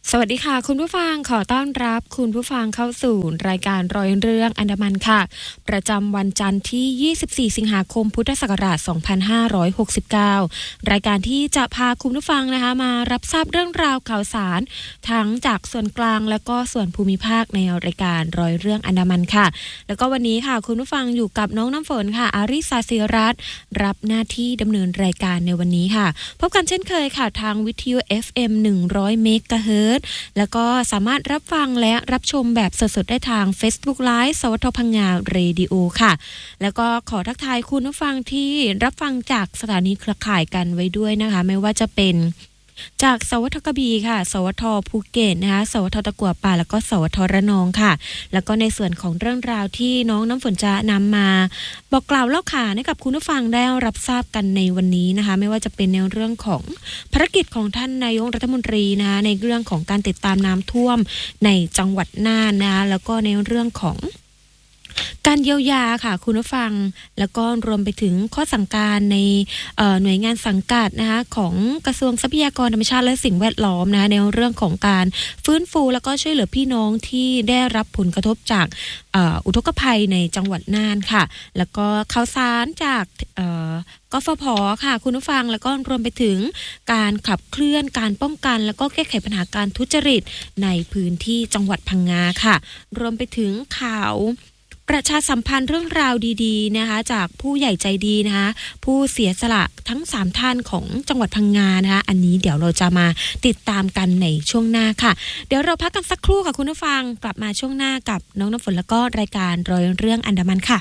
สวัสดีค่ะคุณผู้ฟังขอต้อนรับคุณผู้ฟังเข้าสู่รายการรอยเรื่องอันดามันค่ะประจำวันจันทร์ที่24สิงหาคมพุทธศักราช2569รายการที่จะพาคุณผู้ฟังนะคะมารับทราบเรื่องราวข่าวสารทั้งจากส่วนกลางและก็ส่วนภูมิภาคในรายการรอยเรื่องอันดามันค่ะแล้วก็วันนี้ค่ะคุณผู้ฟังอยู่กับน้องน้ำฝนค่ะอาริสาศิรัตน์รับหน้าที่ดำเนินรายการในวันนี้ค่ะพบกันเช่นเคยค่ะทางวิทยุ FM 100 เมกะเฮิรตซ์แล้วก็สามารถรับฟังและรับชมแบบสดๆได้ทาง Facebook Live สวทพังงาเรดิโอค่ะแล้วก็ขอทักทายคุณผู้ฟังที่รับฟังจากสถานีเครือข่ายกันไว้ด้วยนะคะไม่ว่าจะเป็นจากสวทกระบี่ค่ะสวทภูเก็ตนะคะสวทตะกั่วป่าแล้วก็สวทระนองค่ะแล้วก็ในส่วนของเรื่องราวที่น้องน้ำฝนจะนำมาบอกกล่าวเล่าขานให้กับคุณผู้ฟังได้รับทราบกันในวันนี้นะคะไม่ว่าจะเป็นในเรื่องของภารกิจของท่านนายกรัฐมนตรีนะคะในเรื่องของการติดตามน้ำท่วมในจังหวัดน่านนะคะแล้วก็ในเรื่องของการเยียวยาค่ะคุณผู้ฟังแล้วก็รวมไปถึงข้อสั่งการในหน่วยงานสังกัดนะคะของกระทรวงทรัพยากรธรรมชาติและสิ่งแวดล้อมนะในเรื่องของการฟื้นฟูแล้วก็ช่วยเหลือพี่น้องที่ได้รับผลกระทบจากอุทกภัยในจังหวัดน่านค่ะแล้วก็ข่าวสารจากกฟผ.ค่ะคุณผู้ฟังแล้วก็รวมไปถึงการขับเคลื่อนการป้องกันแล้วก็แก้ไขปัญหาการทุจริตในพื้นที่จังหวัดพังงาค่ะรวมไปถึงข่าวประชาสัมพันธ์เรื่องราวดีๆนะคะจากผู้ใหญ่ใจดีนะคะผู้เสียสละทั้ง3ท่านของจังหวัดพังงานะคะอันนี้เดี๋ยวเราจะมาติดตามกันในช่วงหน้าค่ะเดี๋ยวเราพักกันสักครู่ค่ะคุณผู้ฟังกลับมาช่วงหน้ากับน้องน้ำฝนแล้วก็รายการรอยเรื่องอันดามันค่ะ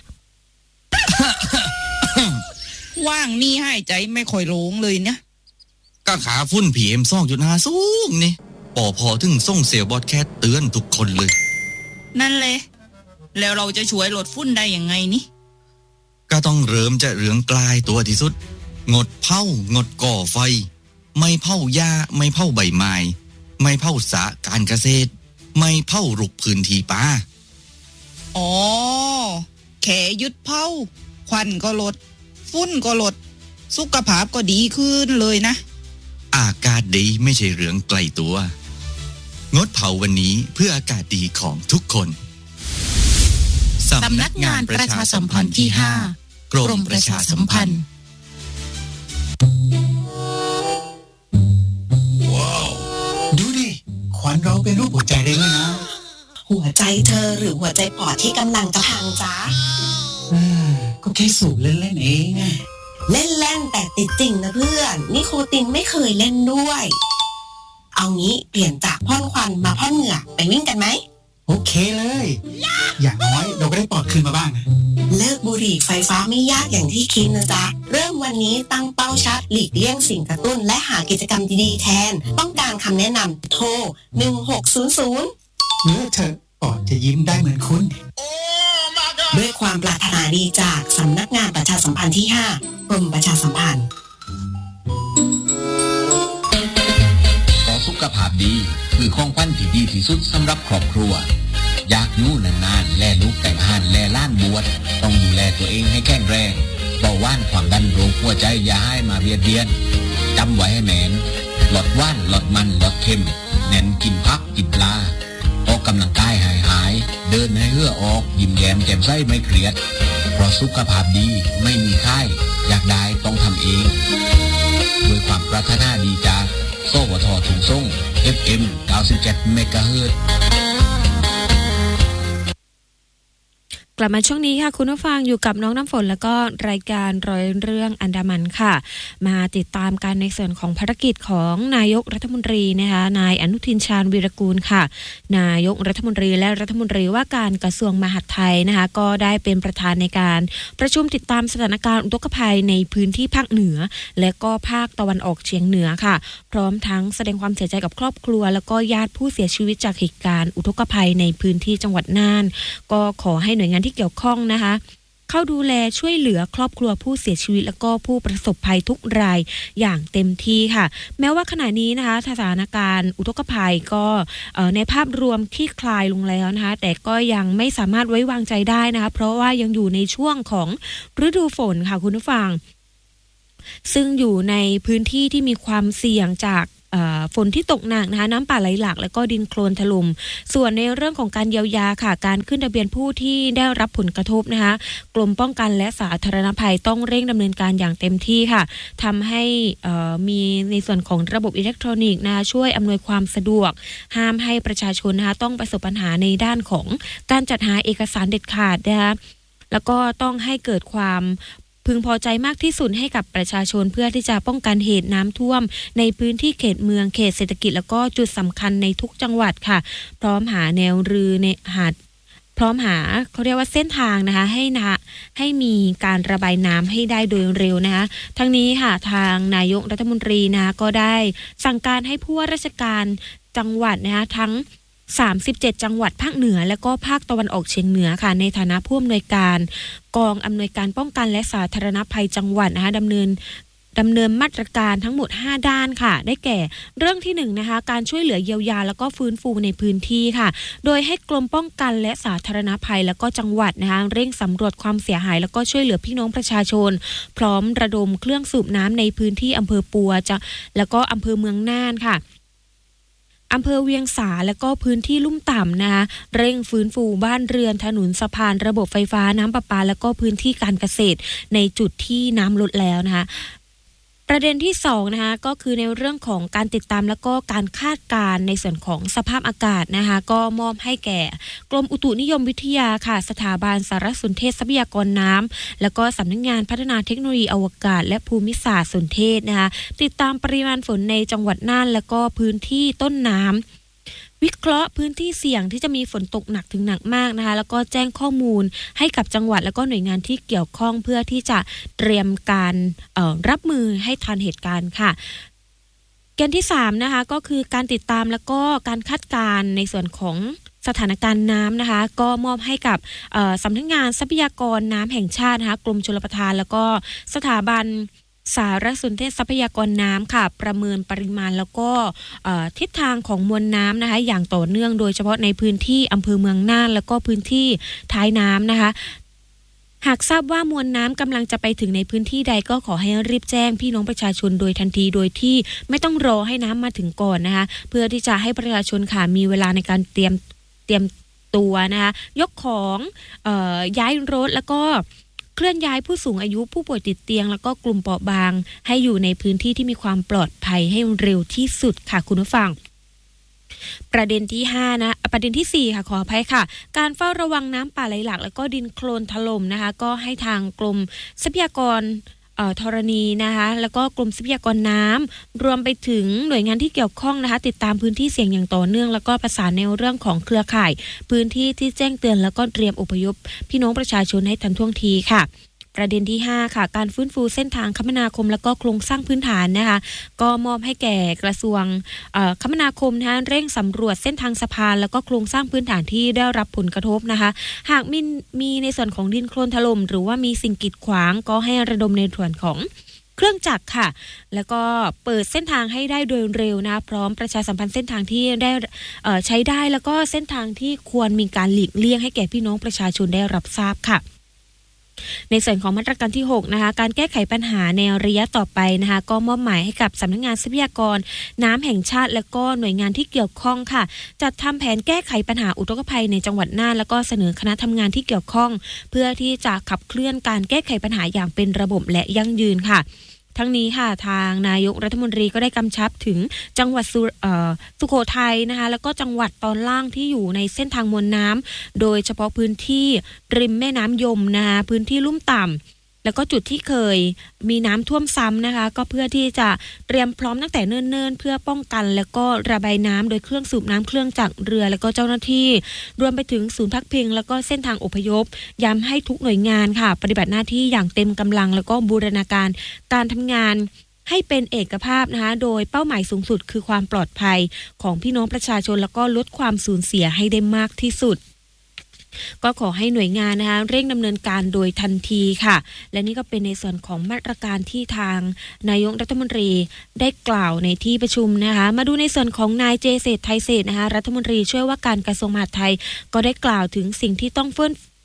ว่างนี่หายใจไม่ค่อยโล่งเลยเนี่ยก็ขาฝุ่น PM 2.5 สูงนี่ปอพอถึงส่งเสียบอดแคสเตือนทุกคนเลยนั่นเลยแล้วเราจะช่วยลดฝุ่นได้ยังไงนี่ก็ต้องเริ่มจะเรื่องกลายตัวที่สุดงดเผางดก่อไฟไม่เผาหญ้าไม่เผาใบไม้ไม่เผาสระการเกษตรไม่เผารุกพื้นที่ป่าอ๋อแค่หยุดเผาควันก็ลดฝุ่นก็ลดสุขภาพก็ดีขึ้นเลยนะอากาศดีไม่ใช่เรื่องไกลตัวงดเผาวันนี้เพื่ออากาศดีของทุกคนสำนักงานประชาสัมพันธ์ที่ 5 กรมประชาสัมพันธ์ว้าวดูดิควันเราเป็นรูปหัวใจได้เลยนะหัวใจเธอหรือหัวใจปอดที่กำลังจะพังจ้าก็แค่สูบเล่นๆเองเล่นๆแต่ติดจริงนะเพื่อนนิโคตินไม่เคยเล่นด้วยเอางี้เปลี่ยนจากพ่นควันมาพ่นเหงื่อไปวิ่งกันไหมโอเคเลยอย่างน้อยเราก็ได้ปลอดคืนมาบ้างเลิกบุหรี่ไฟฟ้าไม่ยากอย่างที่คิดนะจ๊ะเริ่มวันนี้ตั้งเป้าชัดหลีกเลี่ยงสิ่งกระตุ้นและหากิจกรรมดีๆแทนต้องการคำแนะนำโทร1600 เลิกเถอะปอดจะยิ้มได้เหมือนคุณด้วยความปรารถนาดีจากสำนักงานประชาสัมพันธ์ที่ 5 กรมประชาสัมพันธ์ขอสุขภาพดีคือของขวัญที่ดีที่สุดสำหรับครอบครัวอยากอยู่นานๆแลลูกแต่งงานแลล้านบวชต้องดูแลตัวเองให้แข็งแรงเบาหวานความดันโรคหัวใจอย่าให้มาเบียดเบียนจำไว้ให้แม่นลดหวานลดมันลดเค็มเน้นกินผักกินปลาออกกำลังกายหายเดินให้เหงื่อออกยิ้มแย้มแจ่มใสไม่เครียดเพราะสุขภาพดีไม่มีค่ายอยากได้ต้องทำเองด้วยความปรารถนาดีจากสวทถุงส่ง FM 97 เมกะเฮิรตซ์กลับมาช่วงนี้ค่ะคุณผู้ฟังอยู่กับน้องน้ำฝนแล้วก็รายการรอยเรื่องอันดามันค่ะมาติดตามกันในส่วนของภารกิจของนายกรัฐมนตรีนะคะนายอนุทินชาญวีรกูลค่ะนายกรัฐมนตรีและรัฐมนตรีว่าการกระทรวงมหาดไทยนะคะก็ได้เป็นประธานในการประชุมติดตามสถานการณ์อุทกภัยในพื้นที่ภาคเหนือและก็ภาคตะวันออกเฉียงเหนือค่ะพร้อมทั้งแสดงความเสียใจกับครอบครัวแล้วก็ญาติผู้เสียชีวิตจากเหตุการณ์อุทกภัยในพื้นที่จังหวัดน่านก็ขอให้หน่วยงานที่เกี่ยวข้องนะคะเข้าดูแลช่วยเหลือครอบครัวผู้เสียชีวิตแล้วก็ผู้ประสบภัยทุกรายอย่างเต็มที่ค่ะแม้ว่าขณะนี้นะคะสถานการณ์อุทกภัยก็ในภาพรวมคลี่คลายลงแล้วนะคะแต่ก็ยังไม่สามารถไว้วางใจได้นะคะเพราะว่ายังอยู่ในช่วงของฤดูฝนค่ะคุณผู้ฟังซึ่งอยู่ในพื้นที่ที่มีความเสี่ยงจากฝนที่ตกหนักนะคะน้ำป่าไหลหลากแล้วก็ดินโคลนถล่มส่วนในเรื่องของการเยียวยาค่ะการขึ้นทะเบียนผู้ที่ได้รับผลกระทบนะคะกรมป้องกันและสาธารณภัยต้องเร่งดำเนินการอย่างเต็มที่ค่ะทำให้มีในส่วนของระบบอิเล็กทรอนิกส์นะคะช่วยอำนวยความสะดวกห้ามให้ประชาชนนะคะต้องประสบปัญหาในด้านของการจัดหาเอกสารเด็ดขาดนะคะแล้วก็ต้องให้เกิดความพึงพอใจมากที่สุดให้กับประชาชนเพื่อที่จะป้องกันเหตุน้ำท่วมในพื้นที่เขตเมืองเขตเศรษฐกิจแล้วก็จุดสำคัญในทุกจังหวัดค่ะพร้อมหาแนวรือในพร้อมหาเขาเรียกว่าเส้นทางนะคะให้มีการระบายน้ำให้ได้โดยเร็วนะคะทั้งนี้ค่ะทางนายกรัฐมนตรีนะก็ได้สั่งการให้ผู้ว่าราชการจังหวัดนะคะทั้ง37จังหวัดภาคเหนือและก็ภาคตะวันออกเฉียงเหนือค่ะในฐานะผู้อำนวยการกองอำนวยการป้องกันและสาธารณภัยจังหวัดนะคะดำเนินมาตรการทั้งหมด5ด้านค่ะได้แก่เรื่องที่1นะคะการช่วยเหลือเยียวยาแล้วก็ฟื้นฟูในพื้นที่ค่ะโดยให้กรมป้องกันและสาธารณภัยแล้วก็จังหวัดนะคะเร่งสำรวจความเสียหายแล้วก็ช่วยเหลือพี่น้องประชาชนพร้อมระดมเครื่องสูบน้ำในพื้นที่อำเภอปัวแล้วก็อำเภอเมืองน่านค่ะอำเภอเวียงสาและก็พื้นที่ลุ่มต่ำนะคะเร่งฟื้นฟูบ้านเรือนถนนสะพานระบบไฟฟ้าน้ำประปาแล้วก็พื้นที่การเกษตรในจุดที่น้ำลดแล้วนะคะประเด็นที่2นะคะก็คือในเรื่องของการติดตามแล้วก็การคาดการณ์ในส่วนของสภาพอากาศนะคะก็มอบให้แก่กรมอุตุนิยมวิทยาค่ะสถาบันสารสนเทศทรัพยากรน้ำแล้วก็สำนักงานพัฒนาเทคโนโลยีอวกาศและภูมิศาสตร์สนเทศนะคะติดตามปริมาณฝนในจังหวัดน่านแล้วก็พื้นที่ต้นน้ำวิเคราะห์พื้นที่เสี่ยงที่จะมีฝนตกหนักถึงหนักมากนะคะแล้วก็แจ้งข้อมูลให้กับจังหวัดแล้วก็หน่วยงานที่เกี่ยวข้องเพื่อที่จะเตรียมการรับมือให้ทันเหตุการณ์ค่ะแกนที่3นะคะก็คือการติดตามแล้วก็การคาดการณ์ในส่วนของสถานการณ์น้ำนะคะก็มอบให้กับสำนักงานทรัพยากรน้ำแห่งชาตินะคะกรมชลประทานแล้วก็สถาบันสารสนเทศทรัพยากรน้ำค่ะประเมินปริมาณแล้วก็ทิศทางของมวลน้ำนะคะอย่างต่อเนื่องโดยเฉพาะในพื้นที่อำเภอเมืองน่านแล้วก็พื้นที่ท้ายน้ำนะคะหากทราบว่ามวลน้ำกำลังจะไปถึงในพื้นที่ใดก็ขอให้รีบแจ้งพี่น้องประชาชนโดยทันทีโดยที่ไม่ต้องรอให้น้ำมาถึงก่อนนะคะเพื่อที่จะให้ประชาชนค่ะมีเวลาในการเตรียมตัวนะคะยกของย้ายรถแล้วก็เคลื่อนย้ายผู้สูงอายุผู้ป่วยติดเตียงแล้วก็กลุ่มเปราะบางให้อยู่ในพื้นที่ที่มีความปลอดภัยให้เร็วที่สุดค่ะคุณผู้ฟังประเด็นที่5นะประเด็นที่4ค่ะขออภัยค่ะการเฝ้าระวังน้ำป่าไหลหลากแล้วก็ดินโคลนถล่มนะคะก็ให้ทางกรมทรัพยากรธรณีนะคะแล้วก็กรมทรัพยากรน้ำรวมไปถึงหน่วยงานที่เกี่ยวข้องนะคะติดตามพื้นที่เสี่ยงอย่างต่อเนื่องแล้วก็ประสานในเรื่องของเครือข่ายพื้นที่ที่แจ้งเตือนแล้วก็เตรียมอพยพพี่น้องประชาชนให้ทันท่วงทีค่ะประเด็นที่5ค่ะการฟื้นฟูเส้นทางคมนาคมแล้วก็โครงสร้างพื้นฐานนะคะก็มอบให้แก่กระทรวงคมนาคมนะคะเร่งสำรวจเส้นทางสะพานแล้วก็โครงสร้างพื้นฐานที่ได้รับผลกระทบนะคะหากมีในส่วนของดินโคลนถล่มหรือว่ามีสิ่งกีดขวางก็ให้ระดมในส่วนของเครื่องจักรค่ะแล้วก็เปิดเส้นทางให้ได้โดยเร็วนะพร้อมประชาสัมพันธ์เส้นทางที่ได้ใช้ได้แล้วก็เส้นทางที่ควรมีการหลีกเลี่ยงให้แก่พี่น้องประชาชนได้รับทราบค่ะในส่วนของมาตรการที่6นะคะการแก้ไขปัญหาในระยะต่อไปนะคะก็มอบหมายให้กับสำนักงานทรัพยากรน้ำแห่งชาติและก็หน่วยงานที่เกี่ยวข้องค่ะจัดทำแผนแก้ไขปัญหาอุทกภัยในจังหวัดน่านแล้วก็เสนอคณะทำงานที่เกี่ยวข้องเพื่อที่จะขับเคลื่อนการแก้ไขปัญหาอย่างเป็นระบบและยั่งยืนค่ะทั้งนี้ค่ะทางนายกรัฐมนตรีก็ได้กำชับถึงจังหวัดสุโขทัยนะคะแล้วก็จังหวัดตอนล่างที่อยู่ในเส้นทางมวลน้ำโดยเฉพาะพื้นที่ริมแม่น้ำยมนะคะพื้นที่ลุ่มต่ำแล้วก็จุดที่เคยมีน้ำท่วมซ้ำนะคะก็เพื่อที่จะเตรียมพร้อมตั้งแต่เนิ่นๆเพื่อป้องกันแล้วก็ระบายน้ำโดยเครื่องสูบน้ำเครื่องจักรเรือแล้วก็เจ้าหน้าที่รวมไปถึงศูนย์พักพิงแล้วก็เส้นทางอพยพย้ำให้ทุกหน่วยงานค่ะปฏิบัติหน้าที่อย่างเต็มกำลังแล้วก็บูรณาการการทำงานให้เป็นเอกภาพนะคะโดยเป้าหมายสูงสุดคือความปลอดภัยของพี่น้องประชาชนแล้วก็ลดความสูญเสียให้ได้มากที่สุดก็ขอให้หน่วยงานนะคะเร่งดำเนินการโดยทันทีค่ะและนี่ก็เป็นในส่วนของมาตรการที่ทางนายกรัฐมนตรีได้กล่าวในที่ประชุมนะคะมาดูในส่วนของนายเจเศรษฐ์ไทยเศรษฐ์นะคะรัฐมนตรีช่วยว่าการกระทรวงมหาดไทยก็ได้กล่าวถึงสิ่งที่ต้อง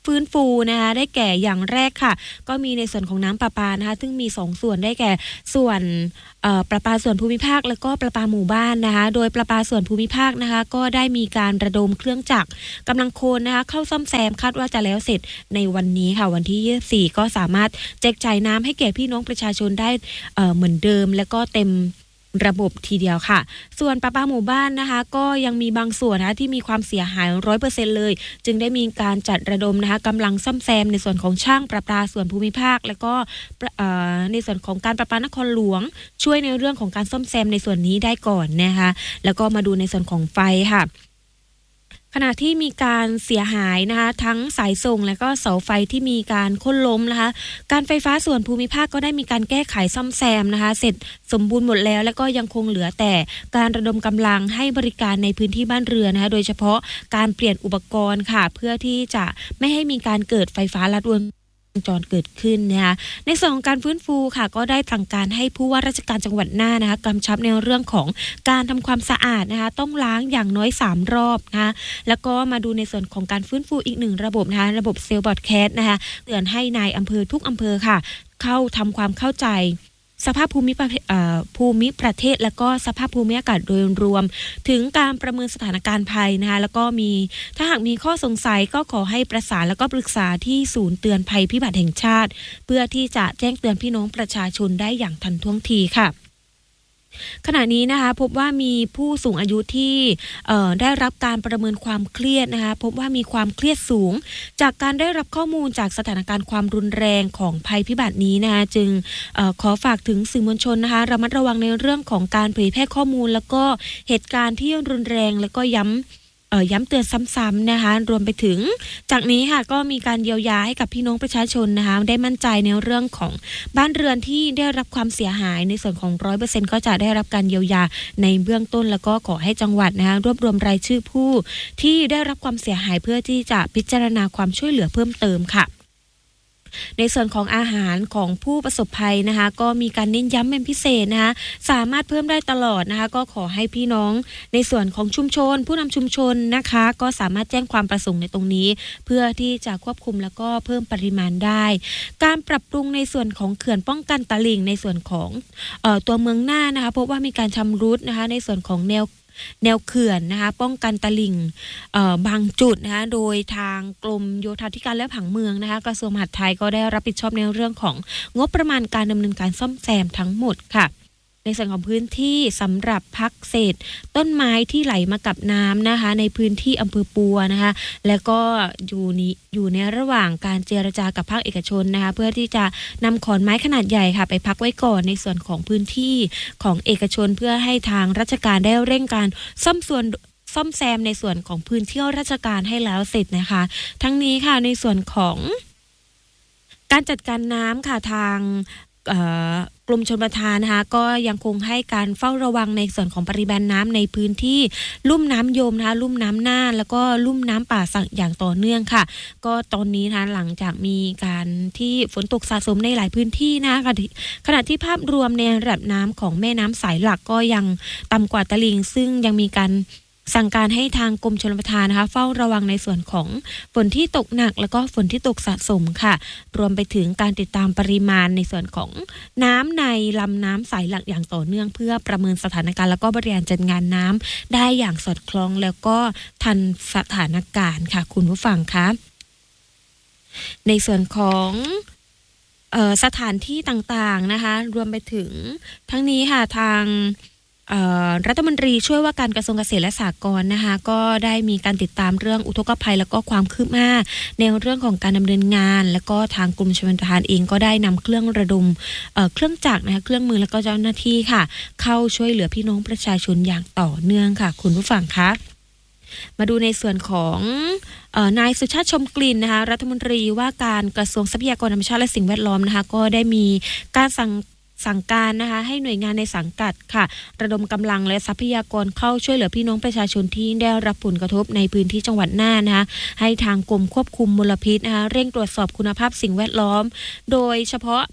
ฟื้นฟูนะคะได้แก่อย่างแรกค่ะก็มีในส่วนของน้ำประปานะคะซึ่งมี2ส่วนได้แก่ส่วนประปาส่วนภูมิภาคแล้วก็ประปาหมู่บ้านนะคะโดยประปาส่วนภูมิภาคนะคะก็ได้มีการระดมเครื่องจักรกำลังโคนนะคะเข้าซ่อมแซมคาดว่าจะแล้วเสร็จในวันนี้ค่ะวันที่24ก็สามารถแจกจ่ายน้ำให้แก่พี่น้องประชาชนได้เหมือนเดิมแล้วก็เต็มระบบทีเดียวค่ะส่วนประปาหมู่บ้านนะคะก็ยังมีบางส่วนนะคะที่มีความเสียหาย 100% เลยจึงได้มีการจัดระดมนะคะกำลังซ่อมแซมในส่วนของช่างประปาส่วนภูมิภาคแล้วก็ในส่วนของการประปานครหลวงช่วยในเรื่องของการซ่อมแซมในส่วนนี้ได้ก่อนนะคะแล้วก็มาดูในส่วนของไฟค่ะขณะที่มีการเสียหายนะคะทั้งสายส่งและก็เสาไฟที่มีการโค่นล้มนะคะการไฟฟ้าส่วนภูมิภาคก็ได้มีการแก้ไขซ่อมแซมนะคะเสร็จสมบูรณ์หมดแล้วและก็ยังคงเหลือแต่การระดมกำลังให้บริการในพื้นที่บ้านเรือนนะคะโดยเฉพาะการเปลี่ยนอุปกรณ์ค่ะเพื่อที่จะไม่ให้มีการเกิดไฟฟ้าลัดวงจรเกิดขึ้นนะคะในส่วนของการฟื้นฟูค่ะก็ได้สั่งการให้ผู้ว่าราชการจังหวัดน่านนะคะกำชับในเรื่องของการทำความสะอาดนะคะต้องล้างอย่างน้อย3รอบนะคะแล้วก็มาดูในส่วนของการฟื้นฟูอีก1ระบบนะคะระบบเซลล์บอดแคสต์นะคะเตือนให้นายอำเภอทุกอำเภอค่ะเข้าทำความเข้าใจสภาพภูมิประเทศและก็สภาพภูมิอากาศโดยรวมถึงการประเมินสถานการณ์ภัยนะคะแล้วก็ถ้าหากมีข้อสงสัยก็ขอให้ประสานแล้วก็ปรึกษาที่ศูนย์เตือนภัยพิบัติแห่งชาติเพื่อที่จะแจ้งเตือนพี่น้องประชาชนได้อย่างทันท่วงทีค่ะขณะนี้นะคะพบว่ามีผู้สูงอายุที่ได้รับการประเมินความเครียดนะคะพบว่ามีความเครียดสูงจากการได้รับข้อมูลจากสถานการณ์ความรุนแรงของภัยพิบัตินี้นะคะจึงขอฝากถึงสื่อมวลชนนะคะระมัดระวังในเรื่องของการเผยแพร่ข้อมูลแล้วก็เหตุการณ์ที่รุนแรงแล้วก็ย้ำเตือนซ้ำๆนะคะรวมไปถึงจากนี้ค่ะก็มีการเยียวยาให้กับพี่น้องประชาชนนะคะได้มั่นใจในเรื่องของบ้านเรือนที่ได้รับความเสียหายในส่วนของ 100% ก็จะได้รับการเยียวยาในเบื้องต้นแล้วก็ขอให้จังหวัดนะคะรวบรวมรายชื่อผู้ที่ได้รับความเสียหายเพื่อที่จะพิจารณาความช่วยเหลือเพิ่มเติมค่ะในส่วนของอาหารของผู้ประสบภัยนะคะก็มีการเน้นย้ำเป็นพิเศษนะคะสามารถเพิ่มได้ตลอดนะคะก็ขอให้พี่น้องในส่วนของชุมชนผู้นำชุมชนนะคะก็สามารถแจ้งความประสงค์ในตรงนี้เพื่อที่จะควบคุมแล้วก็เพิ่มปริมาณได้การปรับปรุงในส่วนของเขื่อนป้องกันตลิ่งในส่วนของตัวเมืองน่านนะคะพบว่ามีการชำรุดนะคะในส่วนของแนวเขื่อนนะคะป้องกันตลิ่งบางจุดนะคะโดยทางกรมโยธาธิการและผังเมืองนะคะกระทรวงมหาดไทยก็ได้รับผิดชอบในเรื่องของงบประมาณการดำเนินการซ่อมแซมทั้งหมดค่ะในส่วนของพื้นที่สำหรับพักเศษต้นไม้ที่ไหลมากับน้ำนะคะในพื้นที่อำเภอปัวนะคะแล้วก็อยู่ในระหว่างการเจรจากับภาคเอกชนนะคะเพื่อที่จะนำขอนไม้ขนาดใหญ่ค่ะไปพักไว้ก่อนในส่วนของพื้นที่ของเอกชนเพื่อให้ทางราชการได้เร่งการซ่อมแซมในส่วนของพื้นที่ราชการให้แล้วเสร็จนะคะทั้งนี้ค่ะในส่วนของการจัดการน้ำค่ะทางกรมชลประทานนะคะก็ยังคงให้การเฝ้าระวังในส่วนของปริมาณน้ำในพื้นที่ลุ่มน้ำยมนะคะลุ่มน้ำน่านแล้วก็ลุ่มน้ำป่าสักอย่างต่อเนื่องค่ะก็ตอนนี้นะคะหลังจากมีการที่ฝนตกสะสมในหลายพื้นที่นะคะขณะที่ภาพรวมในระดับน้ำของแม่น้ำสายหลักก็ยังต่ำกว่าตลิ่งซึ่งยังมีการสั่งการให้ทางกรมชลประทานนะคะเฝ้าระวังในส่วนของฝนที่ตกหนักแล้วก็ฝนที่ตกสะสมค่ะรวมไปถึงการติดตามปริมาณในส่วนของน้ำในลำน้ำสายหลักอย่างต่อเนื่องเพื่อประเมินสถานการณ์แล้วก็บริหารจัดงานน้ำได้อย่างสอดคล้องแล้วก็ทันสถานการณ์ค่ะคุณผู้ฟังคะในส่วนของสถานที่ต่างๆนะคะรวมไปถึงทั้งนี้ค่ะทางรัฐมนตรีช่วยว่าการกระทรวงเกษตรและสหกรณ์นะคะก็ได้มีการติดตามเรื่องอุทกภัยแล้วก็ความคืบหน้าในเรื่องของการดำเนินงานแล้วก็ทางกรมชลประทานเองก็ได้นำเครื่องระดมเครื่องจักรนะคะเครื่องมือแล้วก็เจ้าหน้าที่ค่ะเข้าช่วยเหลือพี่น้องประชาชนอย่างต่อเนื่องค่ะคุณผู้ฟังคะมาดูในส่วนของนายสุชาติชมกลิ่นนะคะรัฐมนตรีว่าการกระทรวงทรัพยากรธรรมชาติและสิ่งแวดล้อมนะคะก็ได้มีการสั่งการนะคะให้หน่วยงานในสังกัดค่ะระดมกำลังและทรัพยากรเข้าช่วยเหลือพี่น้องประชาชนที่ได้รับผลกระทบในพื้นที่จังหวัดน่านนะคะให้ทางกรมควบคุมมลพิษนะคะเร่งตรวจสอบคุณภาพสิ่งแวดล้อมโดยเฉพาะ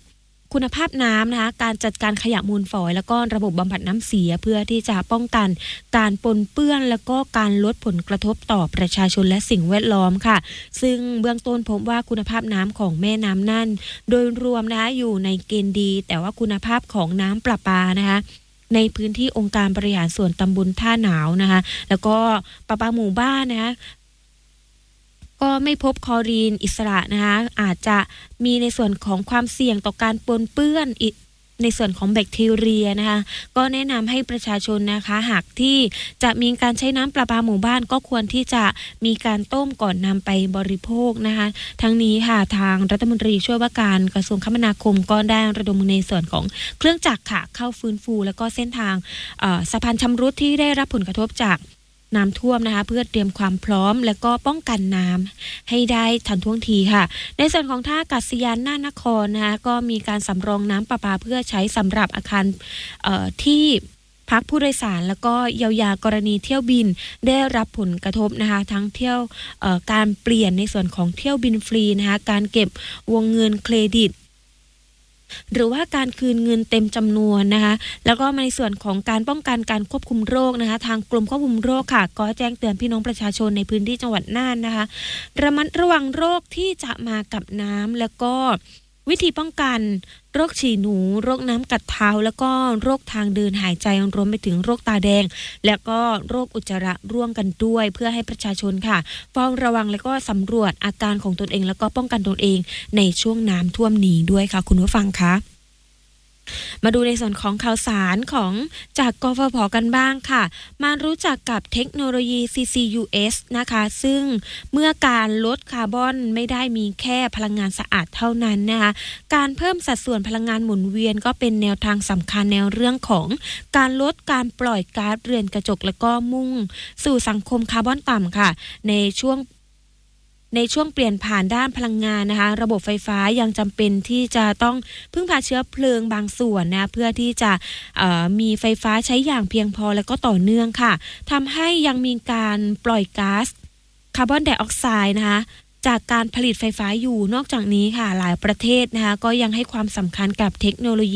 คุณภาพน้ำนะคะการจัดการขยะมูลฝอยแล้วก็ระบบบำบัดน้ำเสียเพื่อที่จะป้องกันการปนเปื้อนแล้วก็การลดผลกระทบต่อประชาชนและสิ่งแวดล้อมค่ะซึ่งเบื้องต้นพบว่าคุณภาพน้ำของแม่น้ำน่านโดยรวมนะคะอยู่ในเกณฑ์ดีแต่ว่าคุณภาพของน้ำประปานะคะในพื้นที่องค์การบริหารส่วนตำบลท่าหนาวนะคะแล้วก็ประปาหมู่บ้านนะคะก็ไม่พบคลอรีนอิสระนะคะอาจจะมีในส่วนของความเสี่ยงต่อการปนเปื้อนในส่วนของแบคทีเรียนะคะก็แนะนำให้ประชาชนนะคะหากที่จะมีการใช้น้ำประปาหมู่บ้านก็ควรที่จะมีการต้มก่อนนำไปบริโภคนะคะทั้งนี้ค่ะทางรัฐมนตรีช่วยว่าการกระทรวงคมนาคมก็ได้ระดมในส่วนของเครื่องจักรค่ะเข้าฟื้นฟูแล้วก็เส้นทางสะพานชำรุดที่ได้รับผลกระทบจากน้ำท่วมนะคะเพื่อเตรียมความพร้อมและก็ป้องกันน้ำให้ได้ทันท่วงทีค่ะในส่วนของท่าอากาศยานน่านนครนะคะก็มีการสำรองน้ำประปาเพื่อใช้สำหรับอาคารที่พักผู้โดยสารแล้วก็เยียวยากรณีเที่ยวบินได้รับผลกระทบนะคะทั้งเที่ยวการเปลี่ยนในส่วนของเที่ยวบินฟรีนะคะการเก็บวงเงินเครดิตหรือว่าการคืนเงินเต็มจำนวนนะคะแล้วก็ในส่วนของการป้องกันการควบคุมโรคนะคะทางกรมควบคุมโรคค่ะก็แจ้งเตือนพี่น้องประชาชนในพื้นที่จังหวัดน่านนะคะระมัดระวังโรคที่จะมากับน้ำแล้วก็วิธีป้องกันโรคฉี่หนูโรคน้ำกัดเท้าแล้วก็โรคทางเดินหายใจรวมไปถึงโรคตาแดงแล้วก็โรคอุจจาระร่วมกันด้วยเพื่อให้ประชาชนค่ะเฝ้าระวังแล้วก็สำรวจอาการของตนเองแล้วก็ป้องกันตนเองในช่วงน้ำท่วมนี้ด้วยค่ะคุณผู้ฟังคะมาดูในส่วนของข่าวสารของจากกฟผ.กันบ้างค่ะมารู้จักกับเทคโนโลยี CCUS นะคะซึ่งเมื่อการลดคาร์บอนไม่ได้มีแค่พลังงานสะอาดเท่านั้นนะคะการเพิ่มสัดส่วนพลังงานหมุนเวียนก็เป็นแนวทางสำคัญในเรื่องของการลดการปล่อยก๊าซเรือนกระจกและก็มุ่งสู่สังคมคาร์บอนต่ำค่ะในช่วงเปลี่ยนผ่านด้านพลังงานนะคะระบบไฟฟ้ายังจำเป็นที่จะต้องพึ่งพาเชื้อเพลิงบางส่วนนะเพื่อที่จะมีไฟฟ้าใช้อย่างเพียงพอและก็ต่อเนื่องค่ะทำให้ยังมีการปล่อยก๊าซคาร์บอนไดออกไซด์นะคะจากการผลิตไฟฟ้าอยู่นอกจากนี้ค่ะหลายประเทศนะคะก็ยังให้ความสำคัญกับเทคโนโลยี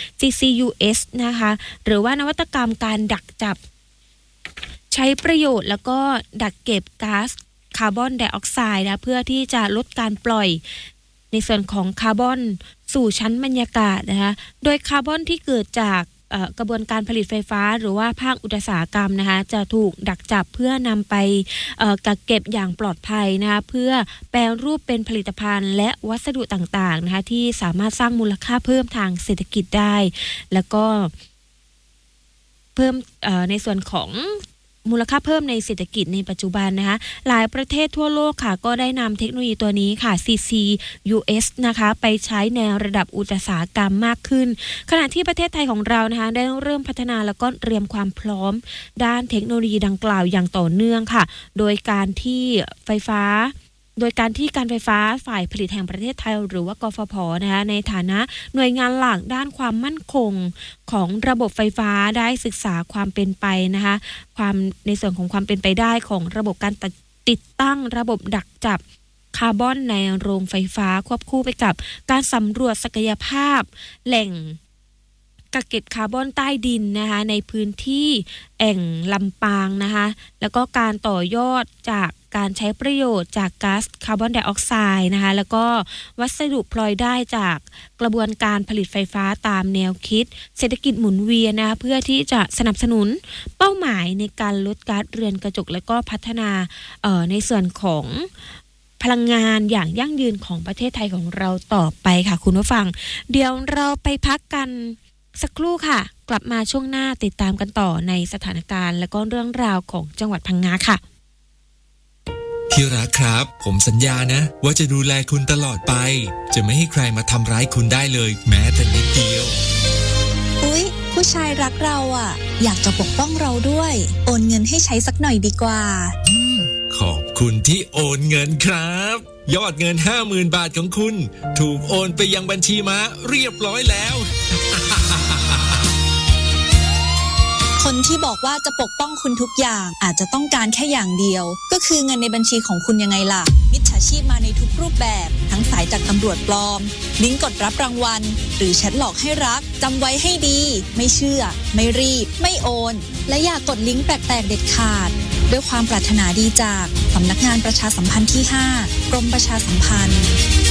CCUS นะคะหรือว่านวัตกรรมการดักจับใช้ประโยชน์แล้วก็ดักเก็บก๊าซคาร์บอนไดออกไซด์นะเพื่อที่จะลดการปล่อยในส่วนของคาร์บอนสู่ชั้นบรรยากาศนะคะโดยคาร์บอนที่เกิดจากกระบวนการผลิตไฟฟ้าหรือว่าภาคอุตสาหกรรมนะคะจะถูกดักจับเพื่อนำไปกักเก็บอย่างปลอดภัยนะคะเพื่อแปรรูปเป็นผลิตภัณฑ์และวัสดุต่างๆนะคะที่สามารถสร้างมูลค่าเพิ่มทางเศรษฐกิจได้แล้วก็เพิ่มในส่วนของมูลค่าเพิ่มในเศรษฐกิจในปัจจุบันนะคะหลายประเทศทั่วโลกค่ะก็ได้นำเทคโนโลยีตัวนี้ค่ะ CCUS นะคะไปใช้ในระดับอุตสาหกรรมมากขึ้นขณะที่ประเทศไทยของเรานะคะได้เริ่มพัฒนาแล้วก็เตรียมความพร้อมด้านเทคโนโลยีดังกล่าวอย่างต่อเนื่องค่ะโดยการที่การไฟฟ้าฝ่ายผลิตแห่งประเทศไทยหรือว่ากฟผ.นะคะในฐานะหน่วยงานหลักด้านความมั่นคงของระบบไฟฟ้าได้ศึกษาความเป็นไปนะคะในส่วนของความเป็นไปได้ของระบบการติดตั้งระบบดักจับคาร์บอนในโรงไฟฟ้าควบคู่ไปกับการสำรวจศักยภาพแหล่งกักเก็บคาร์บอนใต้ดินนะคะในพื้นที่แอ่งลำปางนะคะแล้วก็การต่อยอดจากการใช้ประโยชน์จากก๊าซคาร์บอนไดออกไซด์นะคะแล้วก็วัสดุพลอยได้จากกระบวนการผลิตไฟฟ้าตามแนวคิดเศรษฐกิจหมุนเวียนนะคะเพื่อที่จะสนับสนุนเป้าหมายในการลดก๊าซเรือนกระจกและก็พัฒนาในส่วนของพลังงานอย่างยั่งยืนของประเทศไทยของเราต่อไปค่ะคุณผู้ฟังเดี๋ยวเราไปพักกันสักครู่ค่ะกลับมาช่วงหน้าติดตามกันต่อในสถานการณ์และก็เรื่องราวของจังหวัดพังงาค่ะที่รักครับผมสัญญานะว่าจะดูแลคุณตลอดไปจะไม่ให้ใครมาทำร้ายคุณได้เลยแม้แต่นิดเดียวอุ๊ยผู้ชายรักเราอ่ะอยากจะปกป้องเราด้วยโอนเงินให้ใช้สักหน่อยดีกว่าขอบคุณที่โอนเงินครับยอดเงิน 50,000 บาทของคุณถูกโอนไปยังบัญชีม้าเรียบร้อยแล้วคนที่บอกว่าจะปกป้องคุณทุกอย่างอาจจะต้องการแค่อย่างเดียวก็คือเงินในบัญชีของคุณยังไงล่ะมิจฉาชีพมาในทุกรูปแบบทั้งสายจากตำรวจปลอมลิงก์กดรับรางวัลหรือแชทหลอกให้รักจำไว้ให้ดีไม่เชื่อไม่รีบไม่โอนและอย่ากดลิงก์แปลกๆเด็ดขาดด้วยความปรารถนาดีจากสำนักงานประชาสัมพันธ์ที่ 5 กรมประชาสัมพันธ์